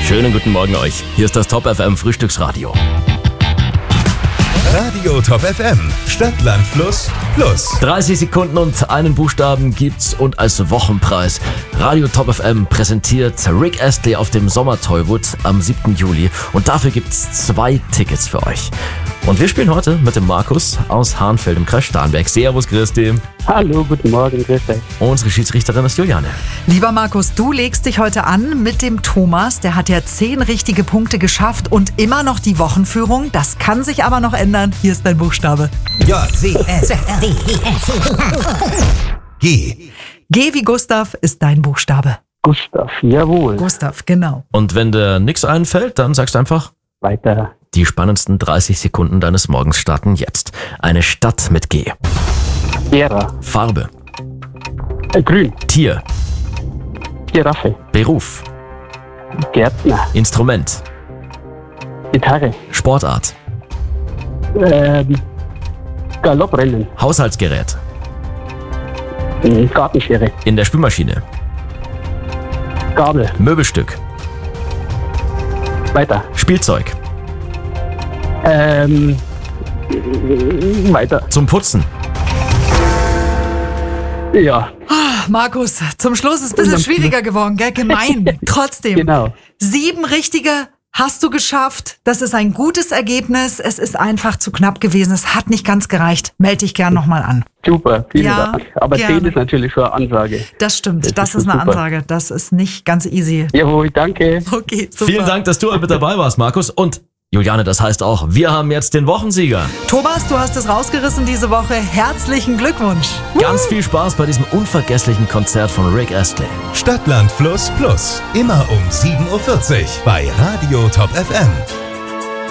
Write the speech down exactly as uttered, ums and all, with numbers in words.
Schönen guten Morgen euch. Hier ist das Top F M Frühstücksradio. Radio Top F M, Stadt, Land, Fluss, Plus. dreißig Sekunden und einen Buchstaben gibt's und als Wochenpreis Radio Top F M präsentiert Rick Astley auf dem Sommer-Tollwood am siebten Juli und dafür gibt's zwei Tickets für euch. Und wir spielen heute mit dem Markus aus Hahnfeld im Kreis Starnberg. Servus, Christi. Hallo, guten Morgen, grüß euch. Unsere Schiedsrichterin ist Juliane. Lieber Markus, du legst dich heute an mit dem Thomas. Der hat ja zehn richtige Punkte geschafft und immer noch die Wochenführung. Das kann sich aber noch ändern. Hier ist dein Buchstabe. J, C, S, D, G. G wie Gustav ist dein Buchstabe. Gustav, jawohl. Gustav, genau. Und wenn dir nichts einfällt, dann sagst du einfach, Weiter. die spannendsten dreißig Sekunden deines Morgens starten jetzt. Eine Stadt mit G. Gera. Farbe. Äh, grün. Tier. Giraffe. Beruf. Gärtner. Instrument. Gitarre. Sportart. Ähm, Galopprennen. Haushaltsgerät. äh, Gartenschere. In der Spülmaschine. Gabel. Möbelstück. Weiter. Spielzeug. Ähm, äh, weiter. Zum Putzen. Ja, Markus, zum Schluss ist es ein bisschen schwieriger geworden, gell? Gemein. Trotzdem. genau. Sieben richtige hast du geschafft. Das ist ein gutes Ergebnis. Es ist einfach zu knapp gewesen. Es hat nicht ganz gereicht. Meld dich gern nochmal an. Super, vielen Ja, Dank. Aber gerne. zehn ist natürlich schon eine Ansage. Das stimmt. Das Das ist ist eine super. Ansage. Das ist nicht ganz easy. Jawohl, danke. Okay, super. Vielen Dank, dass du mit dabei warst, Markus. Und Juliane, das heißt auch, wir haben jetzt den Wochensieger. Thomas, du hast es rausgerissen diese Woche. Herzlichen Glückwunsch. Ganz viel Spaß bei diesem unvergesslichen Konzert von Rick Astley. Stadt, Land, Fluss, Plus. Immer um sieben Uhr vierzig bei Radio Top F M.